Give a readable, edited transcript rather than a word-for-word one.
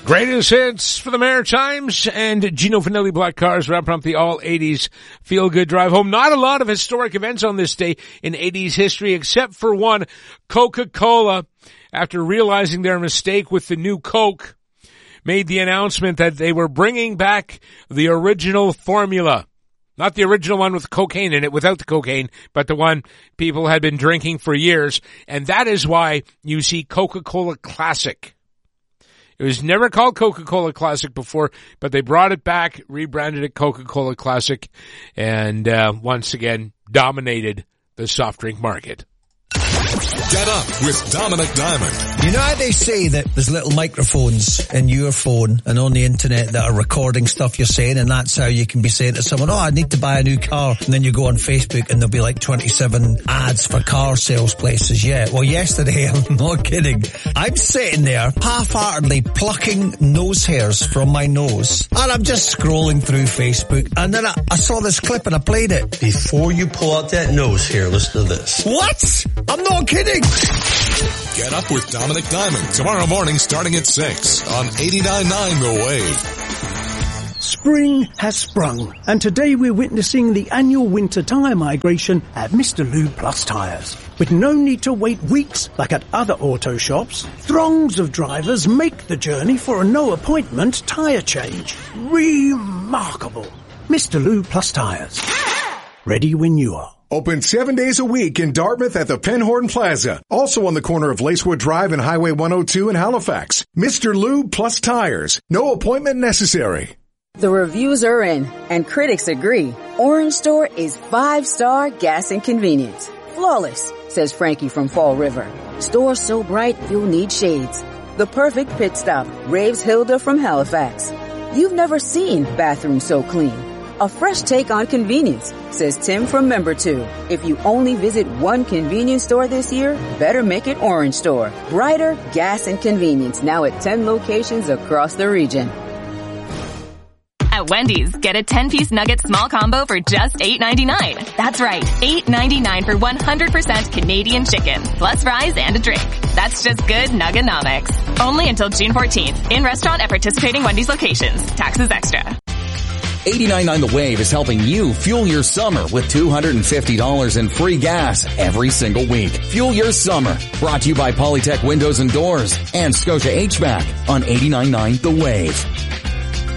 Greatest hits for the Maritimes and Gino Finelli Black Cars wrapping up the all-80s feel-good drive home. Not a lot of historic events on this day in 80s history except for one. Coca-Cola, after realizing their mistake with the new Coke, made the announcement that they were bringing back the original formula. Not the original one with cocaine in it, without the cocaine, but the one people had been drinking for years. And that is why you see Coca-Cola Classic. It was never called Coca-Cola Classic before, but they brought it back, rebranded it Coca-Cola Classic, and once again dominated the soft drink market. Get up with Dominic Diamond. You know how they say that there's little microphones in your phone and on the internet that are recording stuff you're saying, and that's how you can be saying to someone, oh, I need to buy a new car. And then you go on Facebook and there'll be like 27 ads for car sales places. Yeah. Well, yesterday, I'm not kidding, I'm sitting there half-heartedly plucking nose hairs from my nose. And I'm just scrolling through Facebook. And then I saw this clip and I played it. Before you pull out that nose hair, listen to this. What? I'm not kidding. Get up with Dominic Diamond tomorrow morning starting at 6 on 89.9 The Wave. Spring has sprung, and today we're witnessing the annual winter tyre migration at Mr. Lube Plus Tyres. With no need to wait weeks like at other auto shops, throngs of drivers make the journey for a no-appointment tyre change. Remarkable. Mr. Lube Plus Tyres. Ready when you are. Open 7 days a week in Dartmouth at the Penhorn Plaza. Also on the corner of Lacewood Drive and Highway 102 in Halifax. Mr. Lube Plus Tires. No appointment necessary. The reviews are in, and critics agree. Orange Store is 5-star gas and convenience. Flawless, says Frankie from Fall River. Store so bright you'll need shades. The perfect pit stop, raves Hilda from Halifax. You've never seen bathrooms so clean. A fresh take on convenience, says Tim from Member 2. If you only visit one convenience store this year, better make it Orange Store. Brighter gas and convenience now at 10 locations across the region. At Wendy's, get a 10-piece nugget small combo for just $8.99. That's right, $8.99 for 100% Canadian chicken, plus fries and a drink. That's just good Nuggenomics. Only until June 14th. In restaurant at participating Wendy's locations. Taxes extra. 89.9 The Wave is helping you fuel your summer with $250 in free gas every single week. Fuel your summer. Brought to you by Polytech Windows and Doors and Scotia HVAC on 89.9 The Wave.